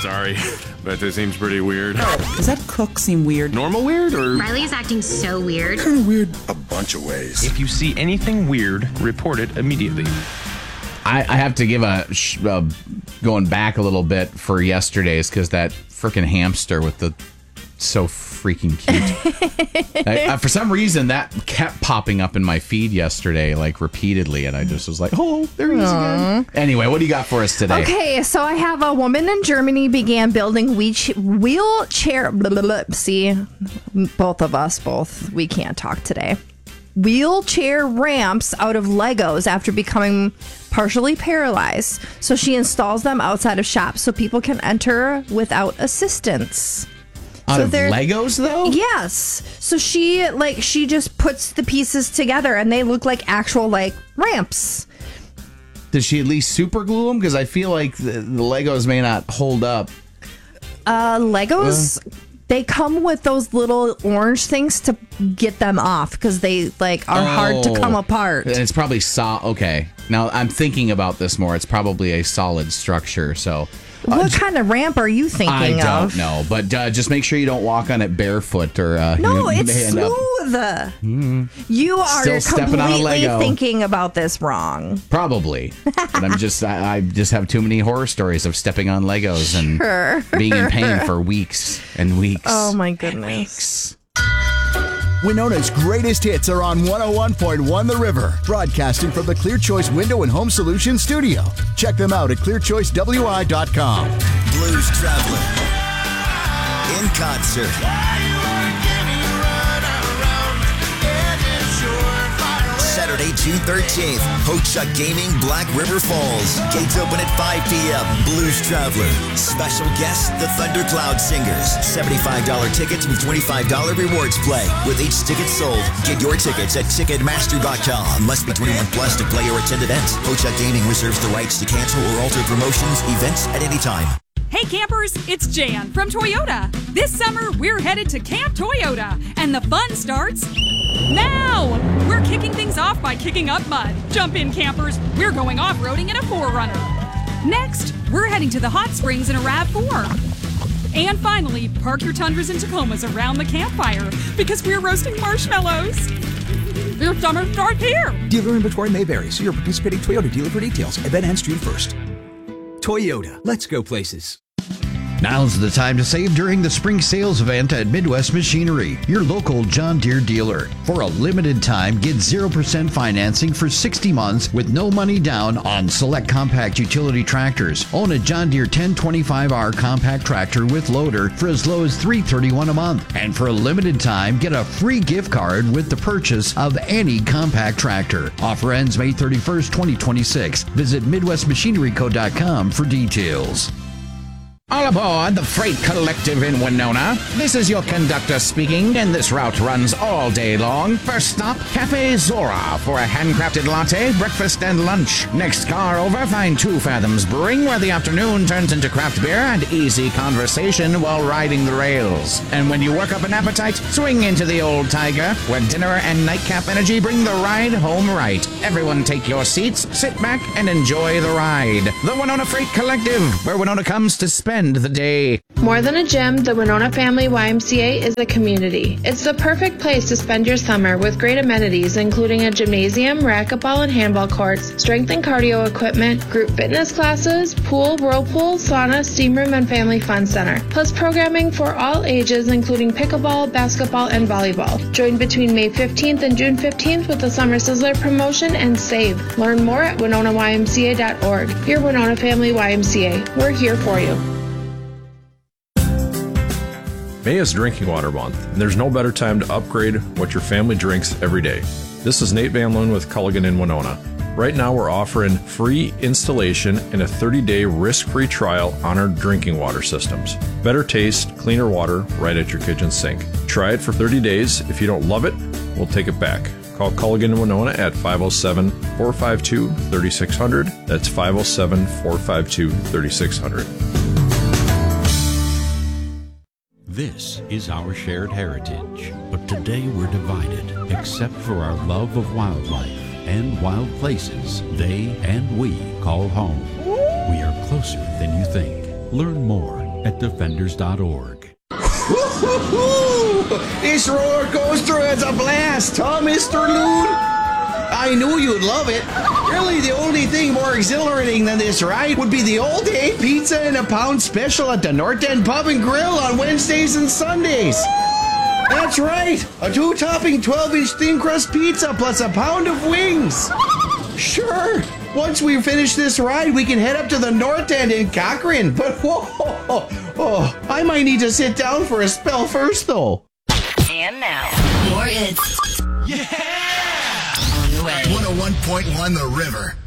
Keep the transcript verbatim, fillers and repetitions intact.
Sorry, but this seems pretty weird. Does that cook seem weird? Normal weird or? Riley's acting so weird. Kind of weird. A bunch of ways. If you see anything weird, report it immediately. I, I have to give a sh- uh, going back a little bit for yesterday's because that freaking hamster with the so freaking cute. I, uh, for some reason, that kept popping up in my feed yesterday, like repeatedly, and I just was like, "Oh, there he is again." Anyway, what do you got for us today? Okay, so I have a woman in Germany began building wheech- wheelchair. Blah, blah, blah. See, both of us, both we can't talk today. Wheelchair ramps out of Legos after becoming partially paralyzed. So she installs them outside of shops so people can enter without assistance. Out so of Legos, though? Yes. So she like she just puts the pieces together and they look like actual like ramps. Does she at least super glue them? Because I feel like the, the Legos may not hold up. Uh, Legos. Uh. They come with those little orange things to get them off because they like are oh, hard to come apart. And it's probably so okay. Now I'm thinking about this more. It's probably a solid structure. So, what uh, kind of ramp are you thinking I of? I don't know, but uh, just make sure you don't walk on it barefoot or. Uh, no, you it's smooth. Up, mm, you are completely thinking about this wrong. Probably, but I'm just I, I just have too many horror stories of stepping on Legos and sure. being in pain for weeks and weeks. Oh my goodness. Winona's greatest hits are on one oh one point one The River, broadcasting from the Clear Choice Window and Home Solutions studio. Check them out at clear choice w i dot com. Blues Traveler in concert. Saturday, June thirteenth, Ho-Chuk Gaming, Black River Falls. Gates open at five p.m. Blues Traveler. Special guests, the Thundercloud Singers. seventy-five dollars tickets with twenty-five dollars rewards play. With each ticket sold, get your tickets at ticketmaster dot com. Must be twenty-one plus to play or attend events. Ho-Chuk Gaming reserves the rights to cancel or alter promotions, events at any time. Hey campers, it's Jan from Toyota. This summer, we're headed to Camp Toyota, and the fun starts now! We're kicking things off by kicking up mud. Jump in, campers. We're going off-roading in a four runner. Next, we're heading to the hot springs in a RAV four. And finally, park your Tundras and Tacomas around the campfire because we're roasting marshmallows. Your summer starts here! Dealer inventory may vary. See your participating Toyota dealer for details. Event ends June first. Toyota. Let's go places. Now's the time to save during the spring sales event at Midwest Machinery, your local John Deere dealer. For a limited time, get zero percent financing for sixty months with no money down on select compact utility tractors. Own a John Deere ten twenty-five R compact tractor with loader for as low as three hundred thirty-one dollars a month. And for a limited time, get a free gift card with the purchase of any compact tractor. Offer ends May thirty-first, twenty twenty-six. Visit midwest machinery co dot com for details. All aboard the Freight Collective in Winona. This is your conductor speaking, and this route runs all day long. First stop, Cafe Zora for a handcrafted latte, breakfast, and lunch. Next car over, find Two Fathoms Brewing, where the afternoon turns into craft beer and easy conversation while riding the rails. And when you work up an appetite, swing into the Old Tiger, where dinner and nightcap energy bring the ride home right. Everyone take your seats, sit back, and enjoy the ride. The Winona Freight Collective, where Winona comes to spend the day. More than a gym, the Winona Family Y M C A is a community. It's the perfect place to spend your summer with great amenities, including a gymnasium, racquetball and handball courts, strength and cardio equipment, group fitness classes, pool, whirlpool, sauna, steam room, and family fun center. Plus programming for all ages, including pickleball, basketball, and volleyball. Join between May fifteenth and June fifteenth with the Summer Sizzler promotion and save. Learn more at winona y m c a dot org. Your Winona Family Y M C A. We're here for you. May is Drinking Water Month, and there's no better time to upgrade what your family drinks every day. This is Nate Van Loon with Culligan in Winona. Right now we're offering free installation and a thirty-day risk-free trial on our drinking water systems. Better taste, cleaner water right at your kitchen sink. Try it for thirty days. If you don't love it, we'll take it back. Call Culligan in Winona at five oh seven, four five two, three six zero zero. That's five oh seven, four five two, three six zero zero. This is our shared heritage, but today we're divided, except for our love of wildlife and wild places they and we call home. We are closer than you think. Learn more at defenders dot org. This roller coaster is a blast, huh, Mister Loon? I knew you'd love it. Really, the only thing more exhilarating than this ride would be the all-day pizza and a pound special at the North End Pub and Grill on Wednesdays and Sundays. That's right, a two-topping twelve-inch thin crust pizza plus a pound of wings. Sure, once we finish this ride, we can head up to the North End in Cochrane. But whoa, oh, oh, I might need to sit down for a spell first, though. And now, more hits. Yeah! On the way. one oh one point one The River.